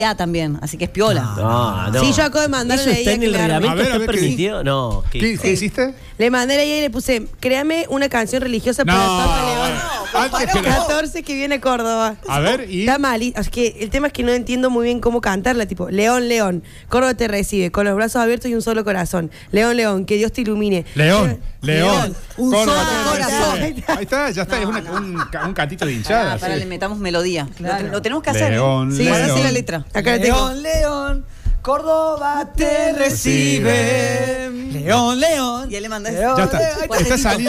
también, así que es piola. No. Sí, yo acabo de mandarle ¿Eso está en el reglamento? A ver, ¿Está permitido? No. ¿Qué hiciste? Le mandé a ella y le puse, créame una canción religiosa para el Papa León. 14 que viene a Córdoba. A ver, y... Está mal. Es que el tema es que no entiendo muy bien cómo cantarla. Tipo, León, León, Córdoba te recibe, con los brazos abiertos y un solo corazón. León, León, que Dios te ilumine. León. Un Córdoba solo te corazón. recibe. Ahí está, ya está. Es un cantito de hinchada. Para le metamos melodía. Claro. Lo tenemos que hacer. León, Sí, León. así la letra. Acá la tengo. León, Córdoba te recibe. León, León. Y él le manda Ya está. León.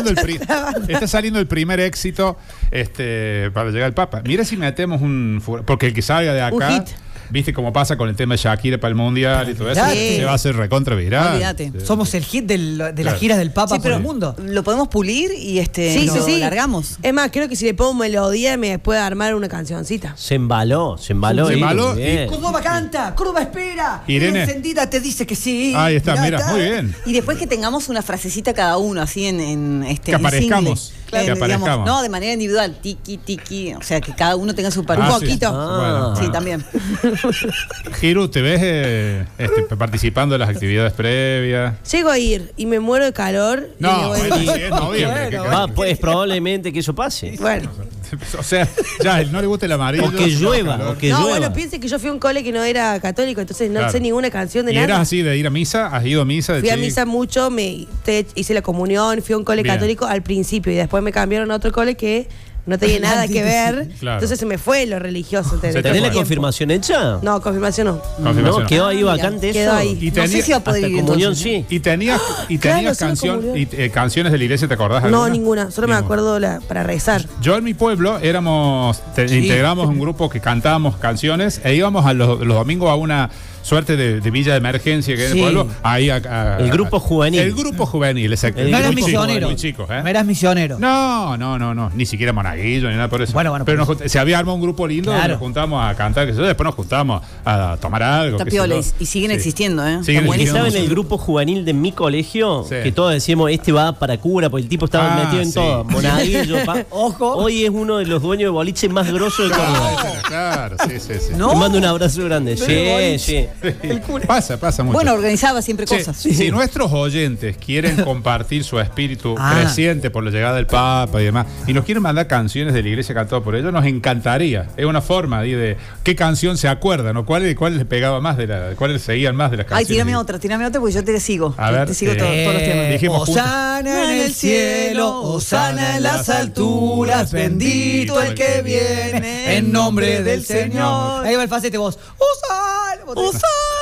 Está saliendo el primer éxito para llegar al Papa. Mira si metemos porque el que salga de acá, hit. viste cómo pasa con el tema de Shakira para el Mundial y todo eso, Sí. se va a hacer recontra viral. Olvídate. Somos el hit de las giras del Papa por el mundo. Lo podemos pulir y lo largamos. Es más, creo que si le pongo melodía me puede armar una cancioncita. Se embaló. Se embaló bien. Córdoba canta, Córdoba espera. Irene. Encendida te dice que sí. Ahí está, mira, muy bien. Y después que tengamos una frasecita cada uno, así Que aparezcamos. single. Que aparezcamos. No, de manera individual, tiki, tiki, o sea, que cada uno tenga su Un parte. poquito. Bueno. Sí, también. Giru, ¿te ves participando de las actividades previas? Llego a ir y me muero de calor. y me No, voy. bueno, sí, es noviembre. Pues probablemente que eso pase. Bueno. O sea, ya, él no le gusta el amarillo. O que llueva, calor. o que No, llueva. bueno, piense que yo fui a un cole que no era católico, entonces no Claro. sé ninguna canción de ¿Y nada. eras así de ir a misa? ¿Has ido a misa de Fui a chico? misa mucho, hice la comunión, fui a un cole Bien. católico al principio y después me cambiaron a otro cole que no tenía nada que ver. Claro. Entonces se me fue lo religioso. Se te ¿Tenés la fue. confirmación hecha? No, confirmación no. Confirmación. No, quedó ahí vacante eso. Quedó ahí. Y No sé si va a poder Hasta ir comunión entonces. sí. ¿Y tenías Claro, sí, canciones de la iglesia, te acordás? No, alguna? ninguna. Solo me acuerdo para rezar. Yo en mi pueblo integramos un grupo que cantábamos canciones e íbamos a los domingos a una suerte de villa de emergencia que hay en el Sí. pueblo. Ahí El grupo juvenil. El grupo juvenil, exacto. El No eras grupo misionero. Muy chicos, ¿eh? No eras misionero. No, ni siquiera monaguillo ni nada por eso. Bueno, pero se había armado un grupo lindo, Claro. nos juntamos a cantar, que después nos juntamos a tomar algo. Está qué sé piola, yo. y siguen Sí. existiendo, ¿eh? Siguen Están buenísimos. ¿Estaba en existiendo. el grupo juvenil de mi colegio? Sí. Que todos decíamos, este va para cura, porque el tipo estaba metido en sí. todo. Monaguillo, Ojo. Hoy es uno de los dueños de boliche más grosos de Córdoba. Claro, sí. No. Te mando un abrazo grande. Sí. Pasa mucho. Bueno, organizaba siempre Che, cosas. Si nuestros oyentes quieren compartir su espíritu creciente por la llegada del Papa y demás, y nos quieren mandar canciones de la iglesia cantadas por ellos, nos encantaría. Es una forma ahí de qué canción se acuerdan o cuál les pegaba más, cuáles seguían más de las Ay, canciones. tírame otra porque yo te sigo. A ver, te sigo todos los temas. dijimos juntos. Osana en el cielo, Osana en las alturas, bendito el que viene en nombre del Señor. Ahí va el falsete vos. Osana, Osana en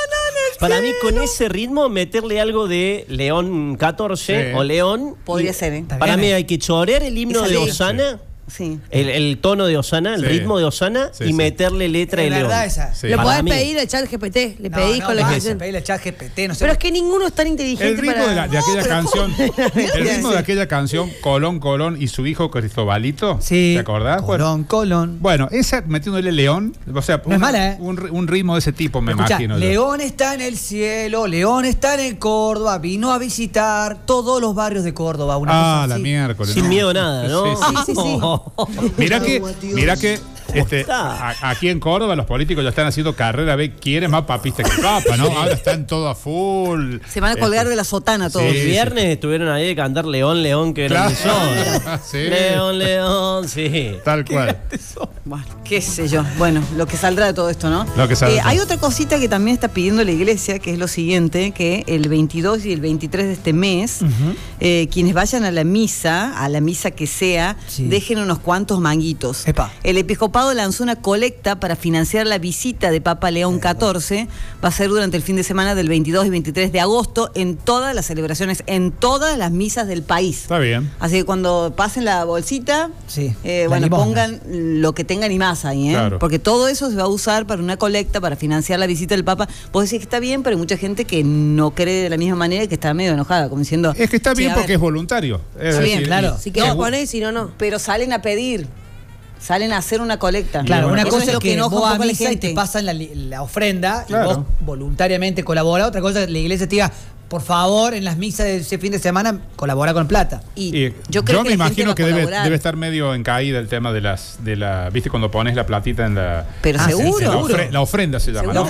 el Para mí, con ese ritmo, meterle algo de León 14 Sí. o León. Podría y ser, ¿eh? Para mí hay que chorear el himno Esa de ley. Osana, Sí. el tono de Osana, el Sí. ritmo de Osana, Sí, y sí. meterle letra de Es León. verdad esa. Sí. Lo Para podés mí. pedir al chat GPT. Le pedís No, con la vas a canción. pedirle al chat GPT, no sé. Pero es que ninguno es tan inteligente El ritmo para... de aquella canción, el ritmo Sí. de aquella canción, Colón y su hijo Cristobalito, Sí. ¿te acordás? Colón. Bueno, esa metiéndole León, o sea, No es mala, ¿eh? un ritmo de ese tipo, me Escuchá, imagino. yo. León está en el cielo, León está en Córdoba, vino a visitar todos los barrios de Córdoba. Una cosa La así. miércoles. Sin no. miedo a nada, ¿no? Sí, sí. Mirá que Está. aquí en Córdoba los políticos ya están haciendo carrera, quieren más papista que papa, ¿no? Ahora están todo a full. Se van a colgar de la sotana todos. El Sí, viernes estuvieron ahí de cantar León, León, que Claro. grande son. Sí. León, León, sí. Tal cual. Bueno, qué sé yo. Bueno, lo que saldrá de todo esto, ¿no? Lo que saldrá. Hay otra cosita que también está pidiendo la iglesia, que es lo siguiente, que el 22 y el 23 de este mes, quienes vayan a la misa que sea, Sí. dejen unos cuantos manguitos. Epa. El episcopado lanzó una colecta para financiar la visita de Papa León XIV. Va a ser durante el fin de semana del 22 y 23 de agosto en todas las celebraciones, en todas las misas del país. Está bien. Así que cuando pasen la bolsita, Sí, la bueno, limosna. pongan lo que tengan y más ahí, ¿eh? Claro. Porque todo eso se va a usar para una colecta, para financiar la visita del Papa. Vos decís que está bien, pero hay mucha gente que no cree de la misma manera y que está medio enojada, como diciendo... Es que está "Sí, bien a porque ver". es voluntario. Es Está bien, decir, claro. Si querés poner, si no, no. Pero salen a pedir, salen a hacer una colecta. Claro, bueno, una Eso cosa es es lo que que enoja vos un a poco a la misa y gente. te pasan la ofrenda Claro. y vos voluntariamente colabora. Otra cosa es que la iglesia te diga, por favor, en las misas de ese fin de semana, colabora con plata. Y yo creo me que imagino que debe estar medio en caída el tema de la, ¿viste? Cuando pones la platita en la... Pero seguro. La ofrenda se llama, Seguro. ¿no?